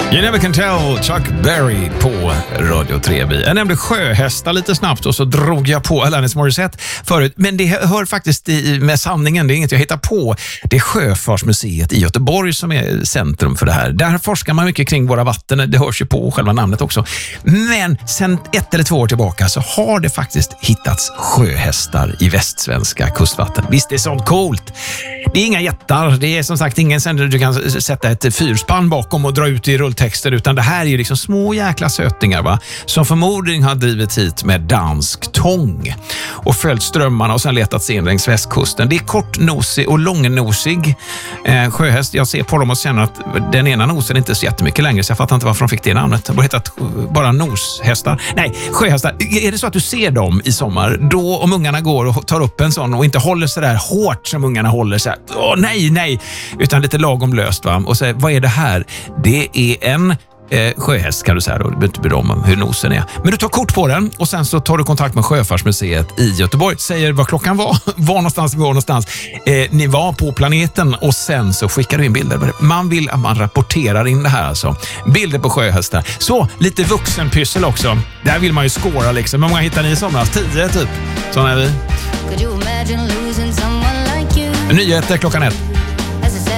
You never can tell, Chuck Berry på Radio 3. Jag nämnde sjöhästar lite snabbt och så drog jag på Alanis Morissette förut. Men det hör faktiskt med sanningen, det är inget jag hittar på. Det är Sjöfartsmuseet i Göteborg som är centrum för det här. Där forskar man mycket kring våra vatten, det hörs ju på själva namnet också. Men sen 1 eller 2 år tillbaka så har det faktiskt hittats sjöhästar i västsvenska kustvatten. Visst, det är sånt coolt. Det är inga jättar, det är som sagt ingen sändare du kan sätta ett fyrspann bakom och dra ut i rulltexter, utan det här är ju liksom små jäkla sötingar, va, som förmodligen har drivit hit med dansk tång och följt strömmarna och sen letat sig in längs västkusten. Det är kortnosig och långnosig sjöhäst. Jag ser på dem och känner att den ena nosen inte är så jättemycket längre, så jag fattar inte varför de fick det namnet. Det borde heta bara noshästar. Nej, sjöhästar. Är det så att du ser dem i sommar, då om ungarna går och tar upp en sån och inte håller så där hårt som ungarna håller så här, nej, utan lite lagom löst, va? Och säger, vad är det här? Det är en sjöhäst, kan du säga då. Du behöver inte bry om hur nosen är. Men du tar kort på den och sen så tar du kontakt med Sjöfartsmuseet i Göteborg. Säger vad klockan var någonstans ni var på planeten, och sen så skickar du in bilder. Man vill att man rapporterar in det här alltså. Bilder på sjöhästar. Så, lite vuxenpyssel också. Där vill man ju skåra liksom. Hur många hittar ni i somras? 10 typ. Sån är vi. Nyheter klockan 1.